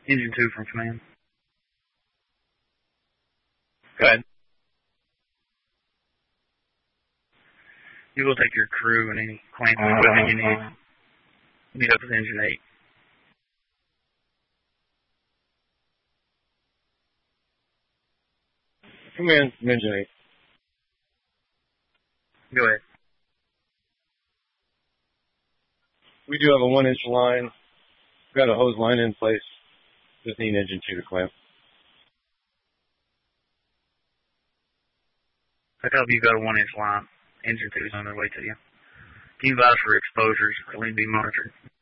Engine 2 from command. Go ahead. You will take your crew and any clamp equipment you need. Meet up with Engine 8. Command from Engine 8. Go ahead. We do have a 1-inch line. We've got a hose line in place. Just need Engine 2 to clamp. I tell you got a 1-inch line. Engine 2 is on their way to you. Can you advise for exposures? Will need to be monitored.